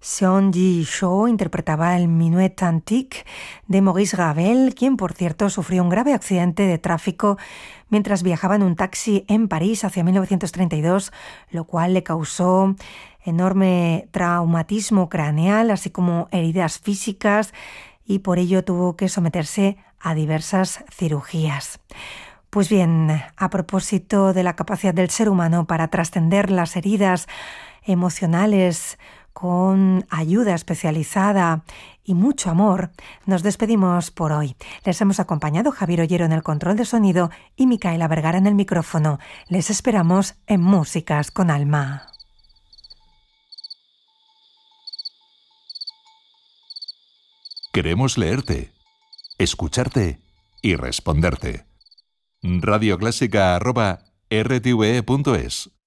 Jean-Guy Shaw interpretaba el Minuet Antique de Maurice Ravel, quien, por cierto, sufrió un grave accidente de tráfico mientras viajaba en un taxi en París hacia 1932, lo cual le causó enorme traumatismo craneal, así como heridas físicas, y por ello tuvo que someterse a diversas cirugías. Pues bien, a propósito de la capacidad del ser humano para trascender las heridas emocionales con ayuda especializada y mucho amor, nos despedimos por hoy. Les hemos acompañado Javier Ollero en el control de sonido y Micaela Vergara en el micrófono. Les esperamos en Músicas con Alma. Queremos leerte, escucharte y responderte. radioclásica@rtve.es